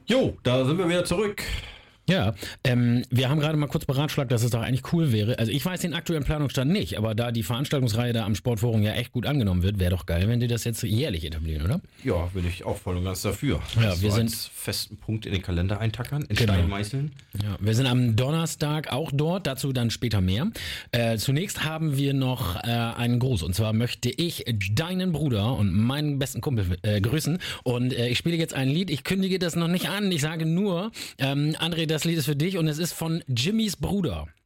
Jo, da sind wir wieder zurück. Ja, wir haben gerade mal kurz beratschlagt, dass es doch eigentlich cool wäre. Also ich weiß den aktuellen Planungsstand nicht, aber da die Veranstaltungsreihe da am Sportforum ja echt gut angenommen wird, wäre doch geil, wenn die das jetzt jährlich etablieren, oder? Ja, bin ich auch voll und ganz dafür. Ja, das wir so sind als festen Punkt in den Kalender eintackern, in Genau. Stein meißeln. Ja, wir sind am Donnerstag auch dort, dazu dann später mehr. Zunächst haben wir noch einen Gruß und zwar möchte ich deinen Bruder und meinen besten Kumpel grüßen und ich spiele jetzt ein Lied, ich kündige das noch nicht an, ich sage nur, André, das Lied ist für dich und es ist von Jimmys Bruder.